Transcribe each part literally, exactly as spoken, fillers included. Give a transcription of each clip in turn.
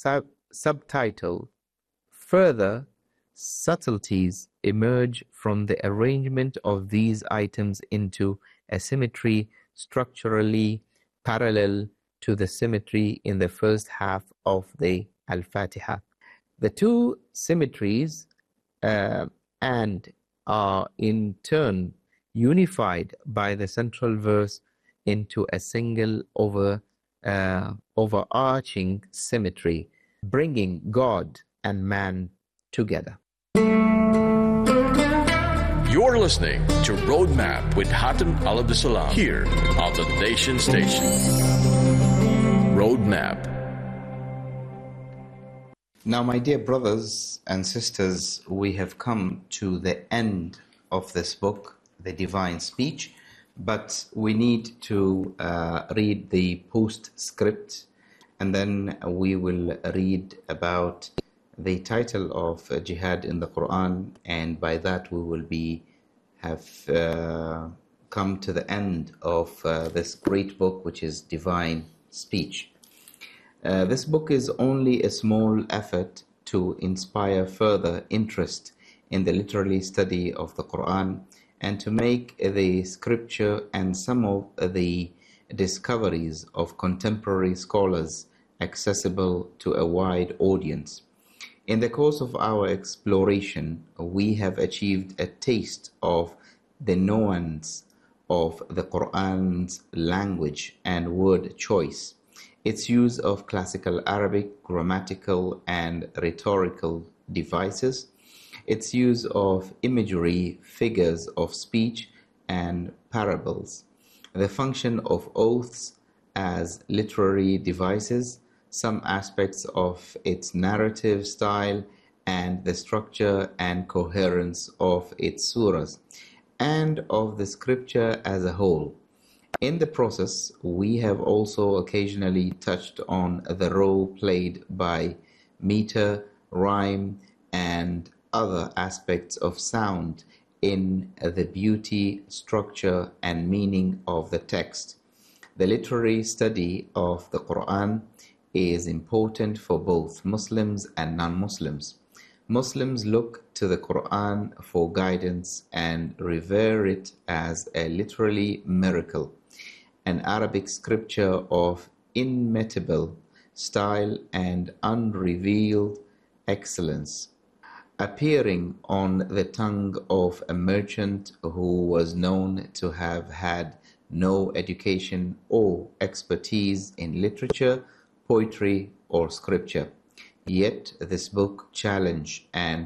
sub subtitle, "Further subtleties emerge from the arrangement of these items into a symmetry structurally parallel to the symmetry in the first half of the Al-Fatiha." The two symmetries uh, and are in turn unified by the central verse into a single over uh, overarching symmetry, bringing God and man together. You're listening to Roadmap with Hatem Al-Abdessalam here on the Nation Station. Roadmap. Now, my dear brothers and sisters, we have come to the end of this book, The Divine Speech, but we need to uh, read the postscript, and then we will read about the title of uh, Jihad in the Quran, and by that we will be have uh, come to the end of uh, this great book, which is Divine Speech. Uh, this book is only a small effort to inspire further interest in the literary study of the Quran and to make the scripture and some of the discoveries of contemporary scholars accessible to a wide audience. In the course of our exploration, we have achieved a taste of the nuance of the Quran's language and word choice, its use of classical Arabic, grammatical and rhetorical devices, its use of imagery, figures of speech and parables, the function of oaths as literary devices, some aspects of its narrative style, and the structure and coherence of its surahs, and of the scripture as a whole. In the process, we have also occasionally touched on the role played by meter, rhyme, and other aspects of sound in the beauty, structure, and meaning of the text. The literary study of the Quran is important for both Muslims and non-Muslims. Muslims look to the Quran for guidance and revere it as a literary miracle, an Arabic scripture of imitable style and unrevealed excellence, appearing on the tongue of a merchant who was known to have had no education or expertise in literature, poetry, or scripture. Yet this book challenged and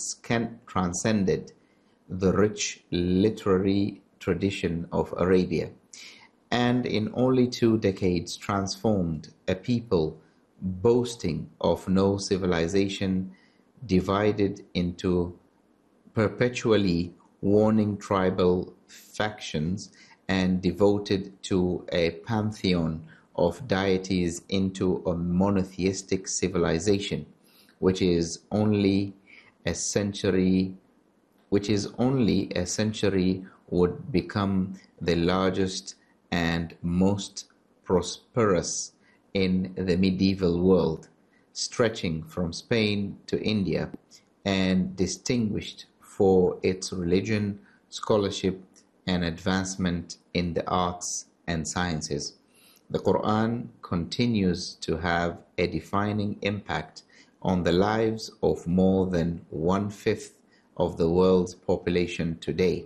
transcended the rich literary tradition of Arabia, and in only two decades transformed a people boasting of no civilization, divided into perpetually warring tribal factions and devoted to a pantheon of deities, into a monotheistic civilization, which is only a century, which is only a century would become the largest and most prosperous in the medieval world, stretching from Spain to India, and distinguished for its religion, scholarship, and advancement in the arts and sciences. The Quran continues to have a defining impact on the lives of more than one-fifth of the world's population today.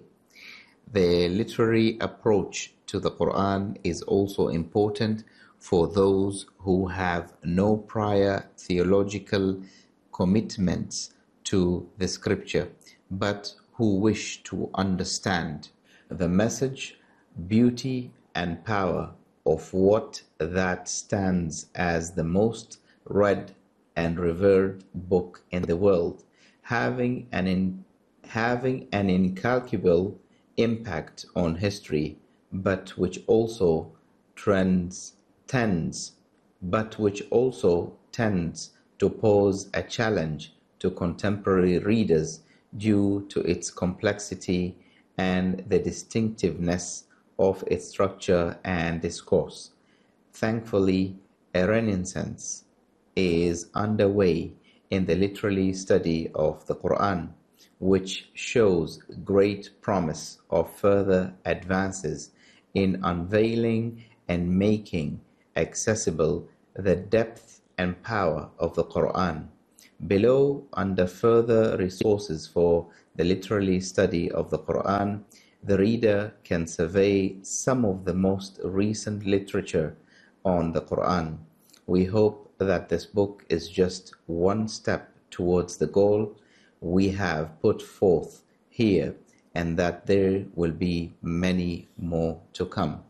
The literary approach to the Quran is also important for those who have no prior theological commitments to the scripture, but who wish to understand the message, beauty, and power of what that stands as the most read and revered book in the world, having an in, having an incalculable impact on history, but which also trends tends, but which also tends to pose a challenge to contemporary readers due to its complexity and the distinctiveness of its structure and discourse. Thankfully, a renaissance is underway in the literary study of the Quran, which shows great promise of further advances in unveiling and making accessible the depth and power of the Quran. Below, under further resources for the literary study of the Quran, the reader can survey some of the most recent literature on the Quran. We hope that this book is just one step towards the goal we have put forth here, and that there will be many more to come.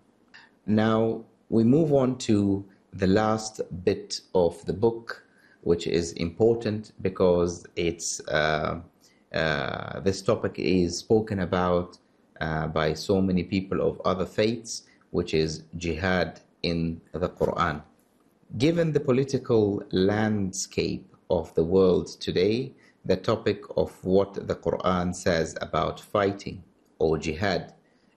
Now, we move on to the last bit of the book, which is important because it's uh, uh, this topic is spoken about uh, by so many people of other faiths, which is jihad in the Quran. Given the political landscape of the world today, the topic of what the Quran says about fighting or jihad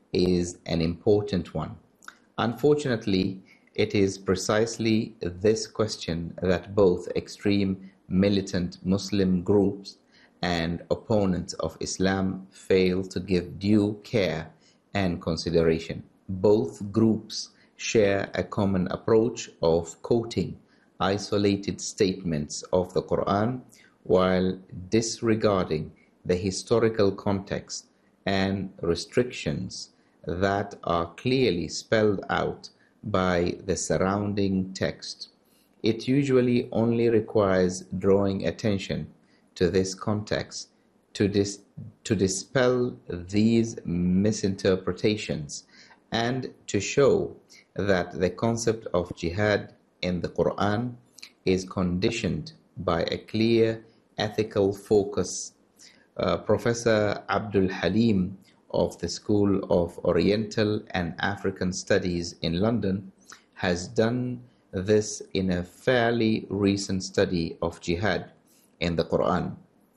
is an important one. Unfortunately, it is precisely this question that both extreme militant Muslim groups and opponents of Islam fail to give due care and consideration. Both groups share a common approach of quoting isolated statements of the Quran while disregarding the historical context and restrictions that are clearly spelled out by the surrounding text. It usually only requires drawing attention to this context to, dis- to dispel these misinterpretations and to show that the concept of jihad in the Quran is conditioned by a clear ethical focus. Uh, Professor Abdul Halim of the School of Oriental and African Studies in London has done this in a fairly recent study of jihad in the Quran.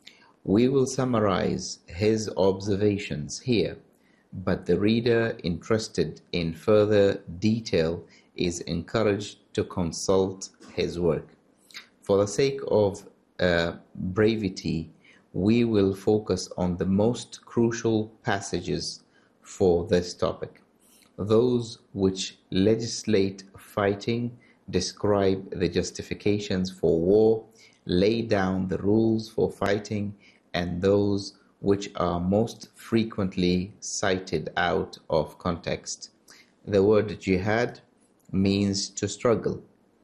We will summarize his observations here, but the reader interested in further detail is encouraged to consult his work. For the sake of uh, brevity, we will focus on the most crucial passages for this topic. Those which legislate fighting, describe the justifications for war, lay down the rules for fighting, and those which are most frequently cited out of context. The word jihad means to struggle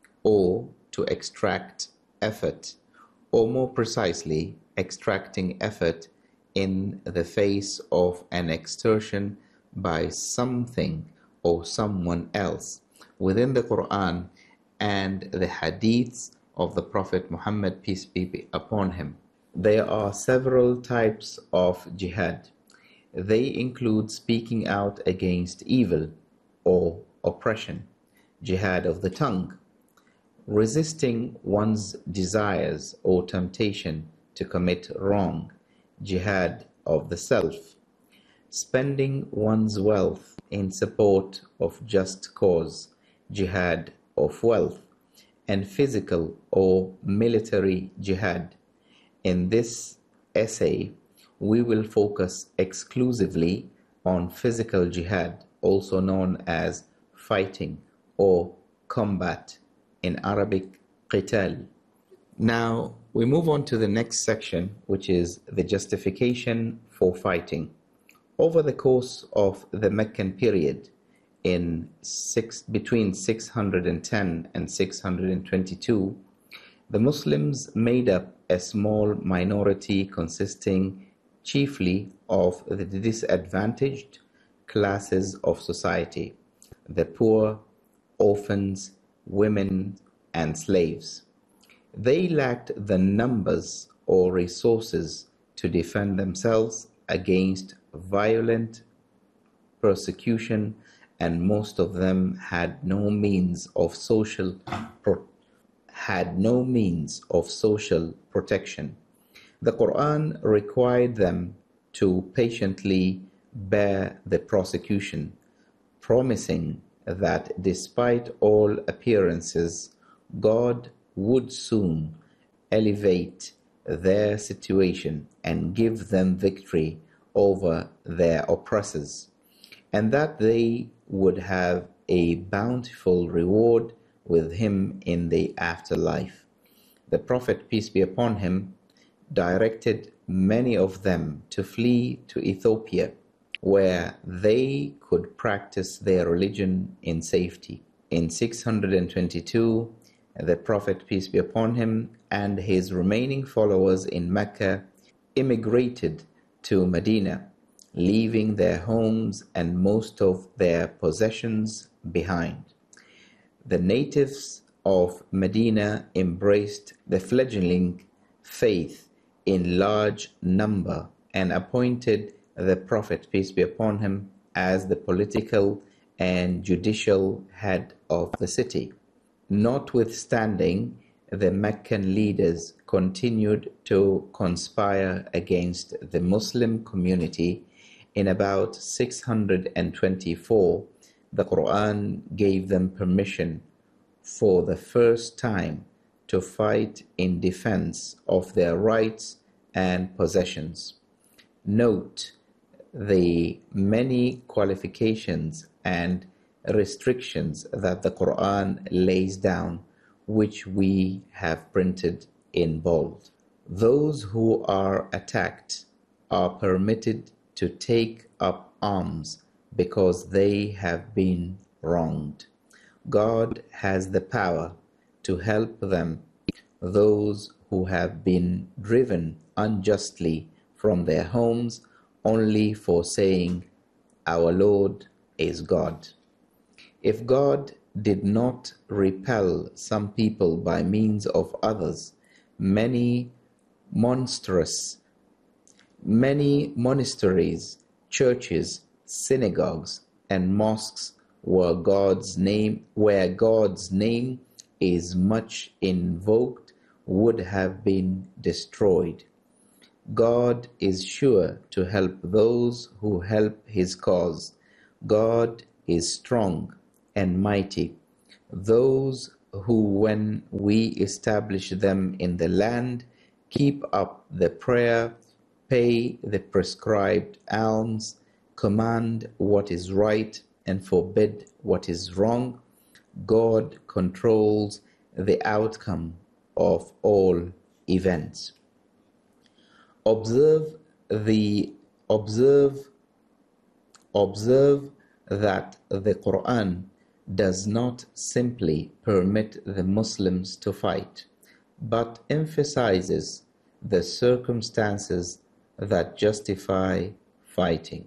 or to extract effort, or more precisely, extracting effort in the face of an exertion by something or someone else. Within the Quran and the hadiths of the Prophet Muhammad, peace be upon him, there are several types of jihad. They include speaking out against evil or oppression, jihad of the tongue, resisting one's desires or temptation to commit wrong, jihad of the self, spending one's wealth in support of just cause, jihad of wealth, and physical or military jihad. In this essay, we will focus exclusively on physical jihad, also known as fighting or combat, in Arabic, qital. Now, we move on to the next section, which is the justification for fighting. Over the course of the Meccan period, in six, between six hundred ten and six hundred twenty-two, the Muslims made up a small minority consisting chiefly of the disadvantaged classes of society, the poor, orphans, women, and slaves. They lacked the numbers or resources to defend themselves against violent persecution, and most of them had no means of social pro- had no means of social protection. The Quran required them to patiently bear the prosecution, promising that despite all appearances, God would soon elevate their situation and give them victory over their oppressors, and that they would have a bountiful reward with him in the afterlife. The Prophet, peace be upon him, directed many of them to flee to Ethiopia, where they could practice their religion in safety. In six hundred twenty-two, the Prophet, peace be upon him, and his remaining followers in Mecca immigrated to Medina, leaving their homes and most of their possessions behind. The natives of Medina embraced the fledgling faith in large number and appointed the Prophet, peace be upon him, as the political and judicial head of the city. Notwithstanding, the Meccan leaders continued to conspire against the Muslim community. In about six hundred twenty-four, the Quran gave them permission for the first time to fight in defense of their rights and possessions. Note the many qualifications and restrictions that the Quran lays down, which we have printed in bold. Those who are attacked are permitted to take up arms because they have been wronged. God has the power to help them, those who have been driven unjustly from their homes only for saying, "Our Lord is God." If God did not repel some people by means of others, many monstrous, many monasteries, churches, synagogues, and mosques where God's name, where God's name is much invoked, would have been destroyed. God is sure to help those who help his cause. God is strong and mighty. Those who, when we establish them in the land, keep up the prayer, pay the prescribed alms, command what is right, and forbid what is wrong, God controls the outcome of all events. Observe the observe observe that the Quran does not simply permit the Muslims to fight, but emphasizes the circumstances that justify fighting.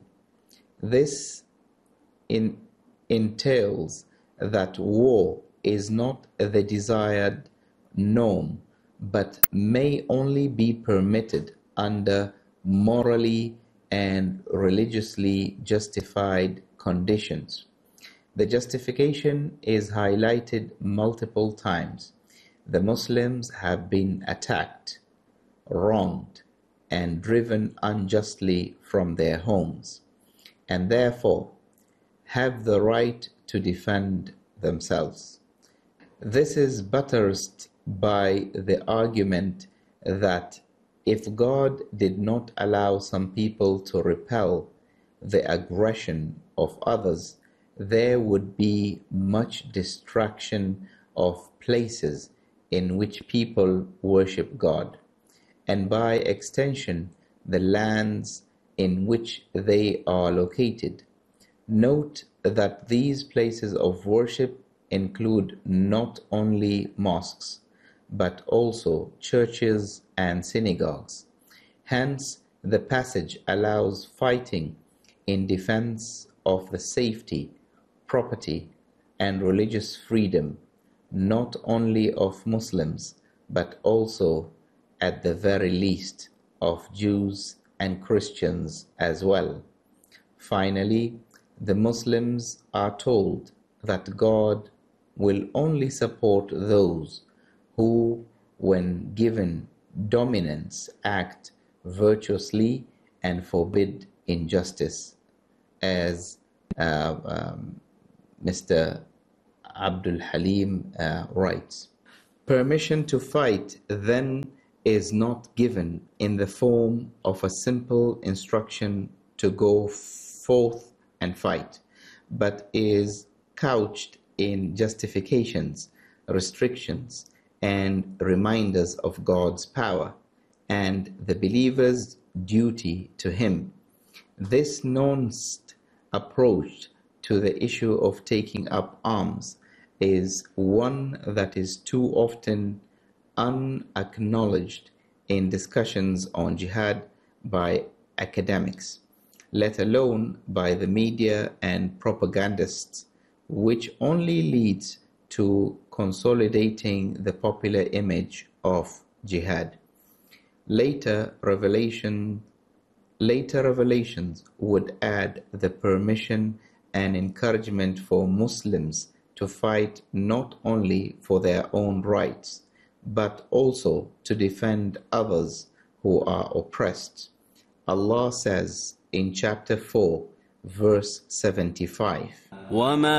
This in, entails that war is not the desired norm, but may only be permitted under morally and religiously justified conditions. The justification is highlighted multiple times. The Muslims have been attacked, wronged, and driven unjustly from their homes, and therefore have the right to defend themselves. This is buttressed by the argument that if God did not allow some people to repel the aggression of others, there would be much destruction of places in which people worship God, and by extension, the lands in which they are located. Note that these places of worship include not only mosques, but also churches and synagogues. Hence, the passage allows fighting in defense of the safety, property, and religious freedom, not only of Muslims, but also, at the very least, of Jews and Christians as well. Finally, the Muslims are told that God will only support those who, when given dominance, act virtuously and forbid injustice, as uh, um, Mister Abdul Halim uh, writes. Permission to fight then is not given in the form of a simple instruction to go forth and fight, but is couched in justifications, restrictions, and reminders of God's power and the believer's duty to Him. This nuanced approach to the issue of taking up arms is one that is too often unacknowledged in discussions on jihad by academics, let alone by the media and propagandists, which only leads to consolidating the popular image of jihad. Later revelation, later revelations would add the permission and encouragement for Muslims to fight not only for their own rights, but also to defend others who are oppressed. Allah says in chapter four, verse seventy-five,